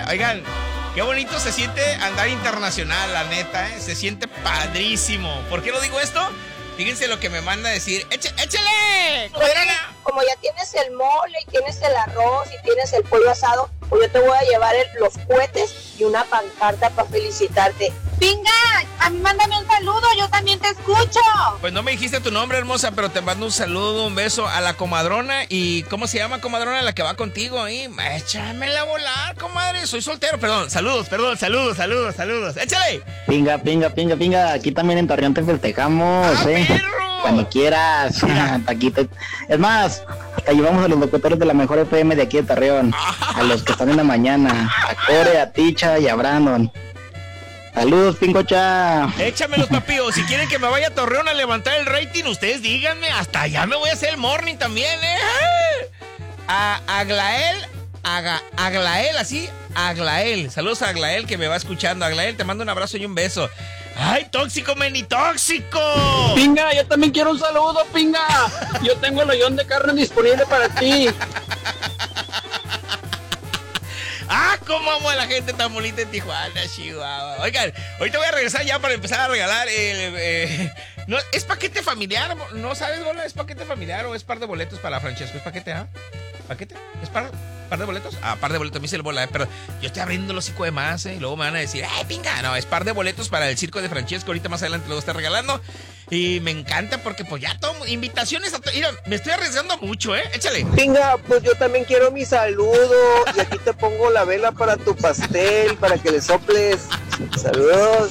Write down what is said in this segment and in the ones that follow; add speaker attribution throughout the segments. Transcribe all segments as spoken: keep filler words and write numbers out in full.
Speaker 1: Oigan, qué bonito se siente andar internacional, la neta, ¿eh? Se siente padrísimo. ¿Por qué lo digo esto? Fíjense lo que me manda a decir. ¡Échale! échale
Speaker 2: Oye, como ya tienes el mole y tienes el arroz y tienes el pollo asado, pues yo te voy a llevar el, los cohetes y una pancarta para felicitarte.
Speaker 3: ¡Pinga! A mí mándame un saludo, yo también te escucho.
Speaker 1: Pues no me dijiste tu nombre, hermosa, pero te mando un saludo, un beso a la comadrona. ¿Y cómo se llama, comadrona, la que va contigo ahí? Échamela a volar, comadre. Soy soltero, perdón. Saludos, perdón, saludos, saludos, saludos. ¡Échale!
Speaker 4: Pinga, pinga, pinga, pinga. Aquí también en Torreón te festejamos,
Speaker 1: ¡Ah,
Speaker 4: eh.
Speaker 1: perro!
Speaker 4: Cuando quieras. Taquito. Es más, hasta llevamos a los locutores de la mejor F M de aquí de Torreón. A los que están en la mañana. A Core, a Ticha y a Brandon. Saludos, Pincocha.
Speaker 1: Échamelos, papío. Si quieren que me vaya a Torreón a levantar el rating, ustedes díganme. Hasta allá me voy a hacer el morning también, ¿eh? A Aglael, Aga, Aglael, así, Aglael. Saludos a Aglael que me va escuchando. Aglael, te mando un abrazo y un beso. ¡Ay, tóxico, meni, tóxico!
Speaker 5: Pinga, yo también quiero un saludo, Pinga. Yo tengo el hoyón de carne disponible para ti.
Speaker 1: ¡Ah, cómo amo a la gente tan bonita en Tijuana, Chihuahua! Oigan, ahorita voy a regresar ya para empezar a regalar el... Eh, no, ¿es paquete familiar? ¿No sabes, Bola? ¿Es paquete familiar o es par de boletos para Francesco? ¿Es paquete, ah? ¿Paquete? ¿Es par, par de boletos? Ah, par de boletos, me hice el Bola, eh, pero yo estoy abriendo el hocico de más, ¿eh? Y luego me van a decir, ¡ay, pinga! No, es par de boletos para el circo de Francesco. Ahorita más adelante lo está regalando. Y me encanta porque pues ya tomo invitaciones a... To- Mira, me estoy arriesgando mucho, ¿eh? Échale.
Speaker 6: Pinga, pues yo también quiero mi saludo. Y aquí te pongo la vela para tu pastel, para que le soples. Saludos.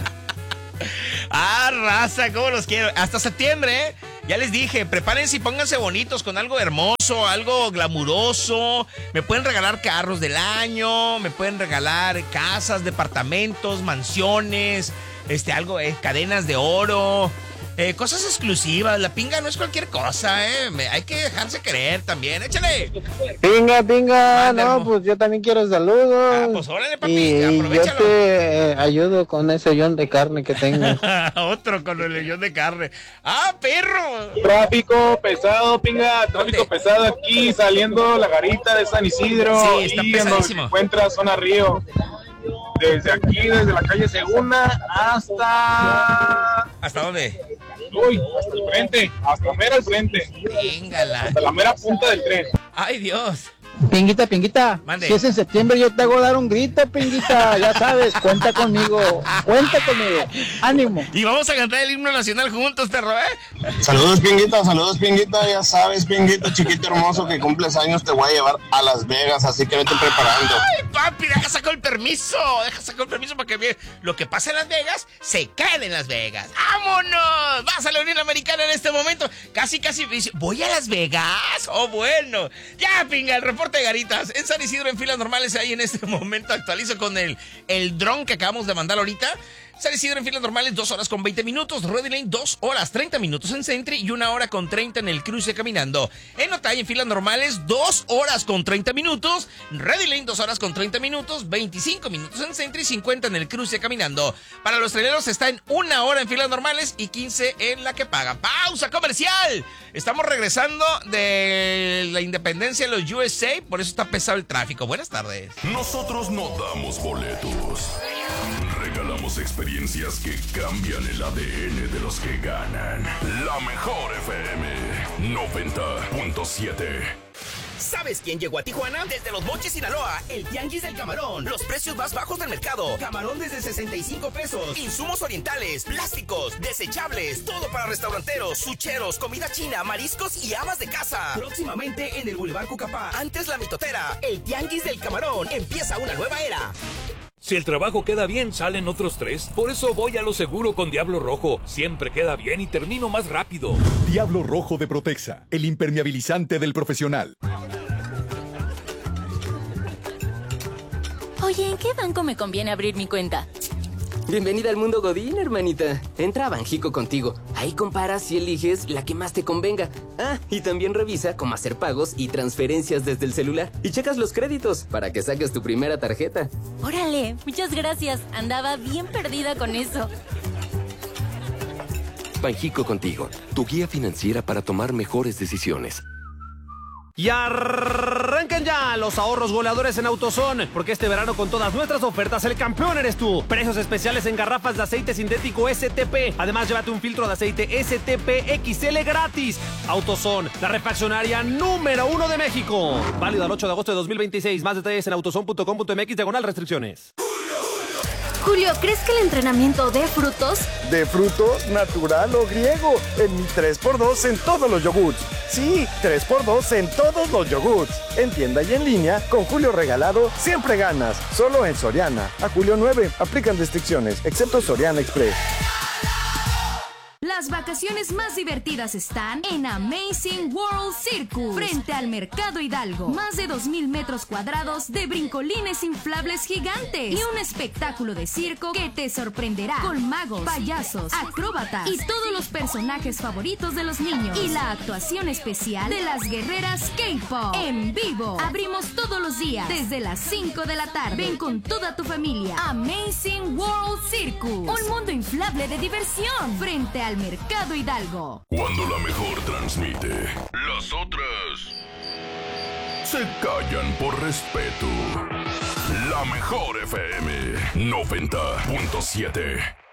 Speaker 1: Ah, raza, cómo los quiero. Hasta septiembre, ¿eh? Ya les dije, prepárense y pónganse bonitos con algo hermoso, algo glamuroso. Me pueden regalar carros del año, me pueden regalar casas, departamentos, mansiones, este, algo, eh, cadenas de oro, eh, cosas exclusivas. La pinga no es cualquier cosa, eh. Me, hay que dejarse querer también. Échale.
Speaker 6: Pinga, pinga,
Speaker 1: Manda,
Speaker 6: no,
Speaker 1: hermano.
Speaker 6: pues yo también quiero saludos.
Speaker 1: Ah, pues órale, papi,
Speaker 6: y yo
Speaker 1: aprovechalo.
Speaker 6: te eh, ayudo con ese hoyón de carne que tengo.
Speaker 1: Otro con el leyón de carne. ¡Ah, perro!
Speaker 7: Tráfico pesado, Pinga, tráfico
Speaker 1: ¿Dónde?
Speaker 7: pesado aquí saliendo la garita de San Isidro.
Speaker 1: Sí, está
Speaker 7: y en donde se
Speaker 1: pesadísimo.
Speaker 7: encuentra zona Río. Desde aquí, desde la calle Segunda hasta...
Speaker 1: ¿Hasta dónde?
Speaker 7: Uy, hasta el frente, hasta mera al frente,
Speaker 1: Véngala.
Speaker 7: hasta la mera punta del tren.
Speaker 1: ¡Ay, Dios!
Speaker 6: Pinguita, pinguita,
Speaker 1: Mande.
Speaker 6: si es en septiembre yo te hago dar un grito, pinguita, ya sabes, cuenta conmigo, cuenta conmigo, ánimo.
Speaker 1: Y vamos a cantar el himno nacional juntos, perro, ¿eh?
Speaker 8: Saludos, Pinguita, saludos, Pinguita, ya sabes, Pinguita, chiquito hermoso, que cumples años, te voy a llevar a Las Vegas, así que vete preparando.
Speaker 1: ¡Ay, papi! Deja sacar el permiso. Deja sacar el permiso para que veas. Lo que pasa en Las Vegas, se quede en Las Vegas. ¡Vámonos! Vas a la Unión Americana en este momento. Casi, casi dice, ¿voy a Las Vegas? ¡Oh, bueno! Ya, pinga, el reporte de Garitas. En San Isidro, en filas normales, ahí en este momento actualizo con el, el dron que acabamos de mandar ahorita. San Isidro en filas normales, dos horas con veinte minutos. Ready Lane, dos horas treinta minutos en Sentry y una hora con treinta en el cruce caminando. En Otay, en filas normales, dos horas con treinta minutos. Ready Lane, dos horas con treinta minutos. veinticinco minutos en Sentry, cincuenta en el cruce caminando. Para los traileros está en una hora en filas normales y quince en la que paga. ¡Pausa comercial! Estamos regresando de la independencia de los U S A, por eso está pesado el tráfico. Buenas tardes.
Speaker 9: Nosotros no damos boletos. Regalamos experiencias que cambian el A D N de los que ganan. La mejor F M noventa punto siete.
Speaker 10: ¿Sabes quién llegó a Tijuana? Desde Los Mochis, Sinaloa, el Tianguis del Camarón. Los precios más bajos del mercado. Camarón desde sesenta y cinco pesos. Insumos orientales, plásticos, desechables. Todo para restauranteros, sucheros, comida china, mariscos y amas de casa. Próximamente en el Boulevard Cucapá. Antes La Mitotera. El Tianguis del Camarón. Empieza una nueva era.
Speaker 11: Si el trabajo queda bien, salen otros tres. Por eso voy a lo seguro con Diablo Rojo. Siempre queda bien y termino más rápido.
Speaker 12: Diablo Rojo de Protexa, el impermeabilizante del profesional.
Speaker 13: Oye, ¿en qué banco me conviene abrir mi cuenta?
Speaker 14: Bienvenida al mundo Godín, hermanita. Entra a Banjico contigo. Ahí comparas y eliges la que más te convenga. Ah, y también revisa cómo hacer pagos y transferencias desde el celular. Y checas los créditos para que saques tu primera tarjeta.
Speaker 13: Órale, muchas gracias. Andaba bien perdida con eso.
Speaker 15: Banjico contigo, tu guía financiera para tomar mejores decisiones.
Speaker 16: Y arranca
Speaker 15: Arrancan ya los ahorros goleadores en AutoZone, porque este verano con todas nuestras ofertas el campeón eres tú. Precios especiales en garrafas de aceite sintético S T P. Además, llévate un filtro de aceite S T P X L gratis. AutoZone, la refaccionaria número uno de México. Válido al ocho de agosto de dos mil veintiséis. Más detalles en autozone punto com punto m x diagonal restricciones.
Speaker 13: Julio, ¿crees que el entrenamiento de frutos?
Speaker 16: ¿De frutos, natural o griego? En mi tres por dos en todos los yogurts. Sí, tres por dos en todos los yogurts. En tienda y en línea, con Julio regalado, siempre ganas. Solo en Soriana. A julio nueve, aplican restricciones, excepto Soriana Express.
Speaker 17: Las vacaciones más divertidas están en Amazing World Circus, frente al Mercado Hidalgo. Más de dos mil metros cuadrados de brincolines inflables gigantes y un espectáculo de circo que te sorprenderá con magos, payasos, acróbatas y todos los personajes favoritos de los niños. Y la actuación especial de las guerreras K-pop en vivo. Abrimos todos los días desde las cinco de la tarde. Ven con toda tu familia. Amazing World Circus, un mundo inflable de diversión frente al Mercado Hidalgo.
Speaker 9: Cuando la mejor transmite, las otras se callan por respeto. La mejor F M noventa punto siete.